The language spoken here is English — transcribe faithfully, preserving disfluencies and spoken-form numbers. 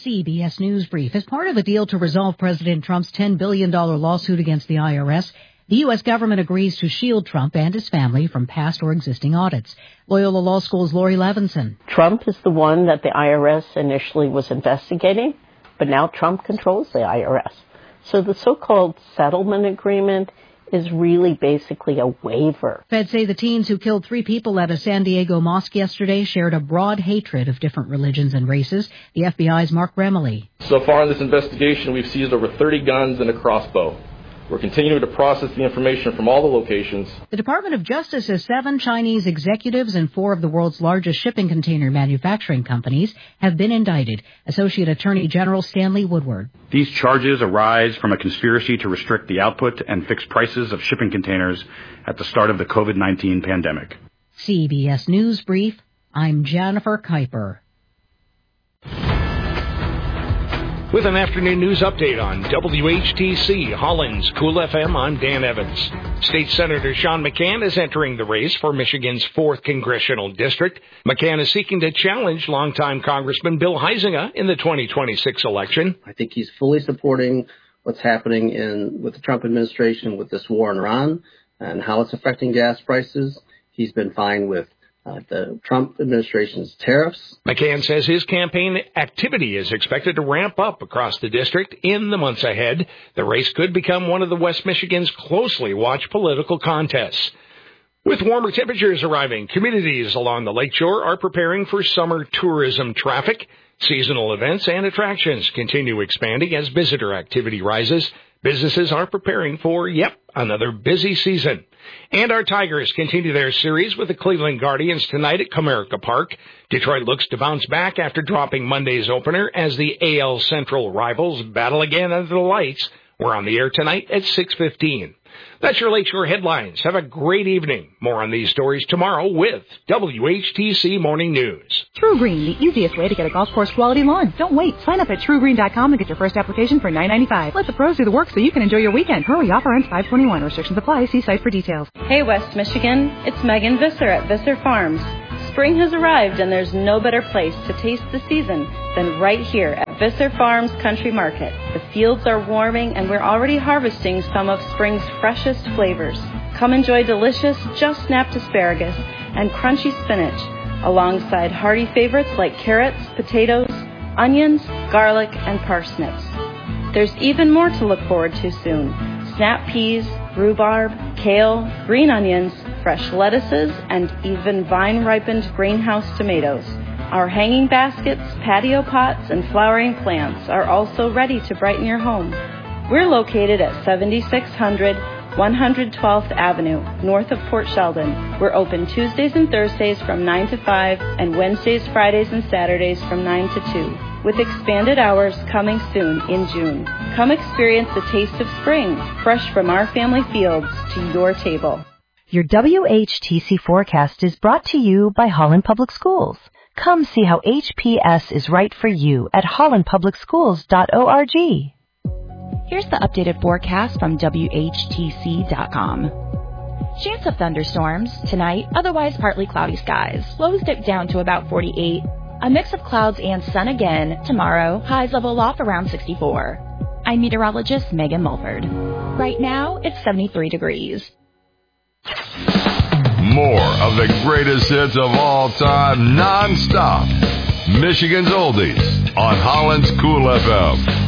C B S News Brief. As part of a deal to resolve President Trump's ten billion dollars lawsuit against the I R S, the U S government agrees to shield Trump and his family from past or existing audits. Loyola Law School's Lori Levinson. Trump is the one that the I R S initially was investigating, but now Trump controls the I R S. So the so-called settlement agreement is really basically a waiver. Feds say the teens who killed three people at a San Diego mosque yesterday shared a broad hatred of different religions and races. The F B I's Mark Remley. So far in this investigation, we've seized over thirty guns and a crossbow. We're continuing to process the information from all the locations. The Department of Justice says seven Chinese executives and four of the world's largest shipping container manufacturing companies have been indicted. Associate Attorney General Stanley Woodward. These charges arise from a conspiracy to restrict the output and fixed prices of shipping containers at the start of the COVID nineteen pandemic. C B S News Brief, I'm Jennifer Kuiper. With an afternoon news update on W H T C, Holland's Cool F M, I'm Dan Evans. State Senator Sean McCann is entering the race for Michigan's fourth Congressional District. McCann is seeking to challenge longtime Congressman Bill Huizenga in the twenty twenty-six election. I think he's fully supporting what's happening in with the Trump administration with this war in Iran and how it's affecting gas prices. He's been fine with Uh, the Trump administration's tariffs. McCann says his campaign activity is expected to ramp up across the district in the months ahead. The race could become one of the West Michigan's closely watched political contests. With warmer temperatures arriving, communities along the lakeshore are preparing for summer tourism traffic. Seasonal events and attractions continue expanding as visitor activity rises. Businesses are preparing for, yep, another busy season. And our Tigers continue their series with the Cleveland Guardians tonight at Comerica Park. Detroit looks to bounce back after dropping Monday's opener as the A L Central rivals battle again under the lights. We're on the air tonight at six fifteen. That's your Lakeshore headlines. Have a great evening. More on these stories tomorrow with W H T C Morning News. True Green, the easiest way to get a golf course quality lawn. Don't wait. Sign up at true green dot com and get your first application for nine ninety-five. Let the pros do the work so you can enjoy your weekend. Hurry, offer ends five twenty-one. Restrictions apply. See site for details. Hey, West Michigan. It's Megan Visser at Visser Farms. Spring has arrived and there's no better place to taste the season than right here at Visser Farms Country Market. The fields are warming and we're already harvesting some of spring's freshest flavors. Come enjoy delicious, just snapped asparagus and crunchy spinach alongside hearty favorites like carrots, potatoes, onions, garlic, and parsnips. There's even more to look forward to soon. Snap peas, rhubarb, kale, green onions, fresh lettuces, and even vine-ripened greenhouse tomatoes. Our hanging baskets, patio pots, and flowering plants are also ready to brighten your home. We're located at seventy-six hundred one hundred twelfth Avenue, north of Port Sheldon. We're open Tuesdays and Thursdays from nine to five and Wednesdays, Fridays, and Saturdays from nine to two, with expanded hours coming soon in June. Come experience the taste of spring, fresh from our family fields to your table. Your W H T C forecast is brought to you by Holland Public Schools. Come see how H P S is right for you at holland public schools dot org. Here's the updated forecast from W H T C dot com. Chance of thunderstorms tonight, otherwise partly cloudy skies. Lows dip down to about forty-eight. A mix of clouds and sun again tomorrow. Highs level off around sixty-four. I'm meteorologist Megan Mulford. Right now, it's seventy-three degrees. More of the greatest hits of all time, non-stop. Michigan's Oldies on Holland's Cool F M.